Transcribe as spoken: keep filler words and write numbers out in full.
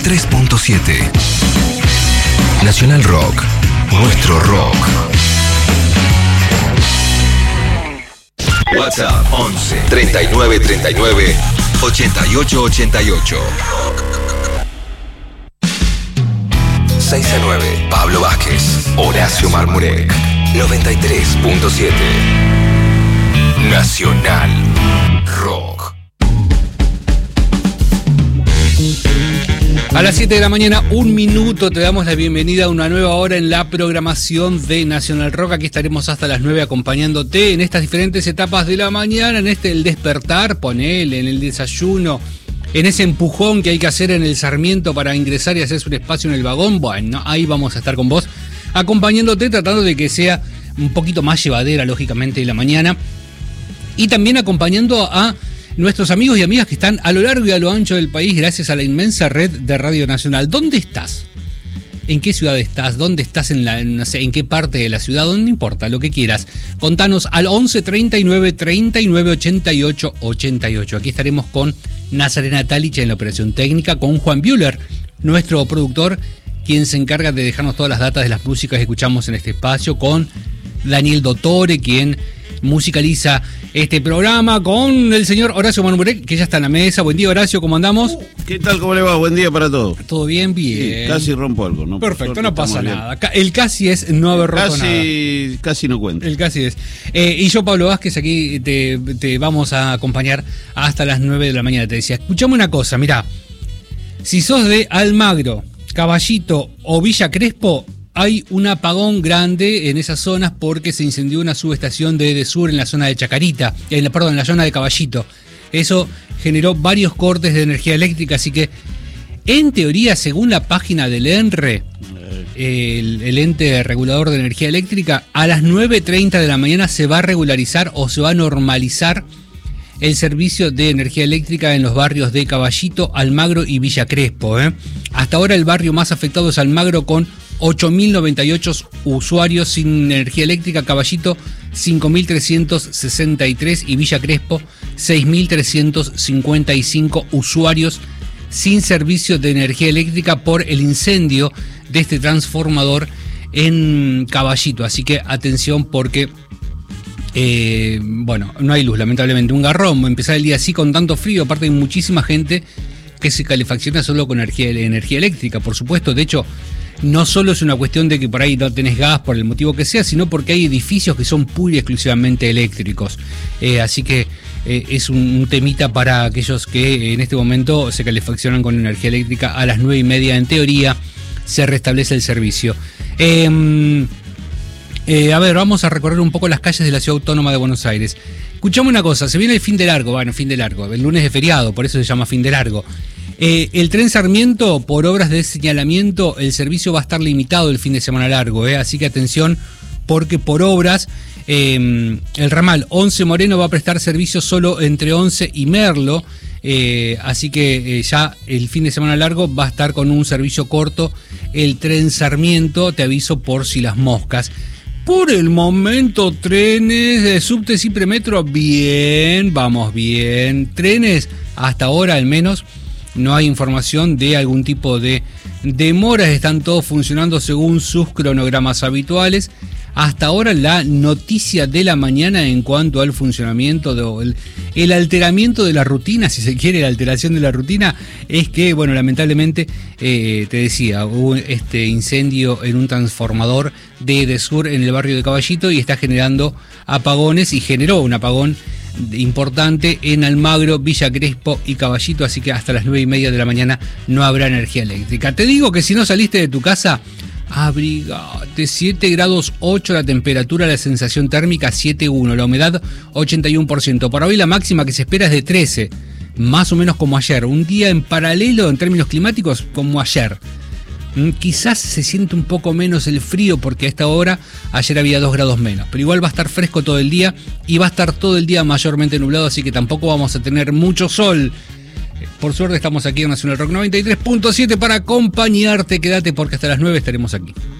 tres punto siete. Nacional Rock, nuestro rock. WhatsApp once, treinta y nueve, treinta y nueve, ochenta y ocho, ochenta y ocho. seis a nueve, Pablo Vázquez, Horacio Marmurek, noventa y tres punto siete. Nacional Rock. A las siete de la mañana, un minuto, te damos la bienvenida a una nueva hora en la programación de Nacional Rock. Aquí estaremos hasta las nueve acompañándote en estas diferentes etapas de la mañana, en este el despertar, ponele, en el desayuno, en ese empujón que hay que hacer en el Sarmiento para ingresar y hacerse un espacio en el vagón. Bueno, ahí vamos a estar con vos, acompañándote, tratando de que sea un poquito más llevadera, lógicamente, la mañana. Y también acompañando a nuestros amigos y amigas que están a lo largo y a lo ancho del país gracias a la inmensa red de Radio Nacional. ¿Dónde estás? ¿En qué ciudad estás? ¿Dónde estás? En la, no sé, en qué parte de la ciudad? No importa, lo que quieras. Contanos al once, treinta y nueve, treinta y nueve, ochenta y ocho, ochenta y ocho. Aquí estaremos con Nazarena Talich en la operación técnica, con Juan Bühler, nuestro productor, quien se encarga de dejarnos todas las datas de las músicas que escuchamos en este espacio, con Daniel Dottore, quien musicaliza este programa, con el señor Horacio Marmurek, que ya está en la mesa. Buen día, Horacio, ¿cómo andamos? ¿Qué tal? ¿Cómo le va? Buen día para todos. Todo bien, bien. Sí, casi rompo algo, ¿no? Perfecto, no pasa nada. Bien. El casi es no haber roto casi, nada. Casi no cuenta. El casi es. Eh, y yo, Pablo Vázquez, aquí te, te vamos a acompañar hasta las nueve de la mañana. Te decía, escuchame una cosa, mirá. Si sos de Almagro, Caballito o Villa Crespo, hay un apagón grande en esas zonas porque se incendió una subestación de Edesur en la zona de Chacarita, en la, perdón, en la zona de Caballito. Eso generó varios cortes de energía eléctrica, así que, en teoría, según la página del ENRE, el, el ente regulador de energía eléctrica, a las nueve treinta de la mañana se va a regularizar o se va a normalizar el servicio de energía eléctrica en los barrios de Caballito, Almagro y Villa Crespo. ¿eh? Hasta ahora el barrio más afectado es Almagro, con ocho mil noventa y ocho usuarios sin energía eléctrica, Caballito cinco mil trescientos sesenta y tres y Villa Crespo seis mil trescientos cincuenta y cinco usuarios sin servicio de energía eléctrica por el incendio de este transformador en Caballito. Así que atención porque, eh, bueno, no hay luz, lamentablemente. Un garrón, empezar el día así con tanto frío. Aparte hay muchísima gente que se calefacciona solo con energía, energía eléctrica, por supuesto. De hecho, no solo es una cuestión de que por ahí no tenés gas por el motivo que sea, sino porque hay edificios que son pura y exclusivamente eléctricos. Eh, así que eh, es un, un temita para aquellos que en este momento se calefaccionan con energía eléctrica. A las nueve y media, en teoría, se restablece el servicio. Eh, eh, a ver, vamos a recorrer un poco las calles de la Ciudad Autónoma de Buenos Aires. Escuchame una cosa, se viene el fin de largo, bueno, fin de largo, el lunes de feriado, por eso se llama fin de largo. Eh, el tren Sarmiento, por obras de señalamiento, el servicio va a estar limitado el fin de semana largo, eh, así que atención, porque por obras eh, el ramal once Moreno va a prestar servicio solo entre once y Merlo, eh, así que eh, ya el fin de semana largo va a estar con un servicio corto el tren Sarmiento, te aviso por si las moscas. Por el momento, trenes de subtes y premetro, bien, vamos bien. Trenes, hasta ahora al menos, no hay información de algún tipo de demoras, están todos funcionando según sus cronogramas habituales. Hasta ahora la noticia de la mañana en cuanto al funcionamiento, de, el, el alteramiento de la rutina, si se quiere, la alteración de la rutina, es que, bueno, lamentablemente, eh, te decía, hubo este incendio en un transformador de Edesur en el barrio de Caballito y está generando apagones y generó un apagón importante en Almagro, Villa Crespo y Caballito, así que hasta las nueve y media de la mañana no habrá energía eléctrica. Te digo que si no saliste de tu casa, abrigate. Siete grados ocho la temperatura, la sensación térmica siete coma uno, la humedad ochenta y uno por ciento. Para hoy la máxima que se espera es de trece, más o menos como ayer, un día en paralelo en términos climáticos como ayer. Quizás se siente un poco menos el frío porque a esta hora ayer había dos grados menos, pero igual va a estar fresco todo el día y va a estar todo el día mayormente nublado, así que tampoco vamos a tener mucho sol. Por suerte estamos aquí en Nacional Rock noventa y tres punto siete para acompañarte. Quédate porque hasta las nueve estaremos aquí.